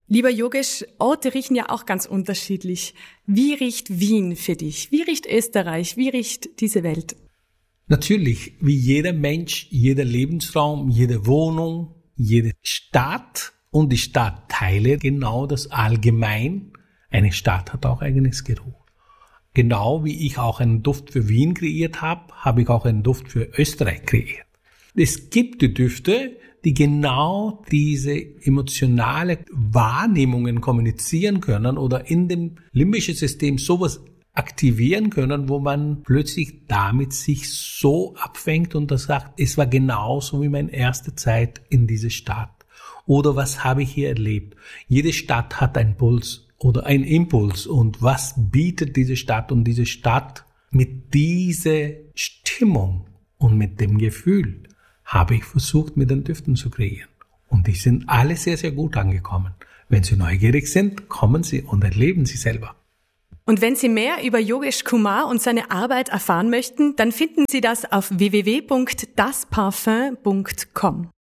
Lieber Yogesh, Orte riechen ja auch ganz unterschiedlich. Wie riecht Wien für dich? Wie riecht Österreich? Wie riecht diese Welt? Natürlich, wie jeder Mensch, jeder Lebensraum, jede Wohnung, jede Stadt und die Stadtteile, genau das allgemein. Eine Stadt hat auch eigenes Geruch. Genau wie ich auch einen Duft für Wien kreiert habe, habe ich auch einen Duft für Österreich kreiert. Es gibt die Düfte, die genau diese emotionale Wahrnehmungen kommunizieren können oder in dem limbischen System sowas aktivieren können, wo man plötzlich damit sich so abfängt und das sagt, es war genauso wie meine erste Zeit in dieser Stadt. Oder was habe ich hier erlebt? Jede Stadt hat einen Puls oder einen Impuls und was bietet diese Stadt und diese Stadt mit dieser Stimmung und mit dem Gefühl habe ich versucht, mit den Düften zu kreieren. Und die sind alle sehr, sehr gut angekommen. Wenn Sie neugierig sind, kommen Sie und erleben Sie selber. Und wenn Sie mehr über Yogesh Kumar und seine Arbeit erfahren möchten, dann finden Sie das auf www.dasparfum.com.